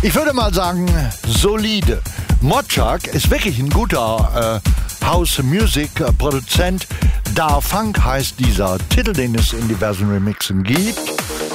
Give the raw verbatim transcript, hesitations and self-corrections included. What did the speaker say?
Ich würde mal sagen, solide. Modchak ist wirklich ein guter äh, House-Music-Produzent. Da Funk heißt dieser Titel, den es in diversen Remixen gibt.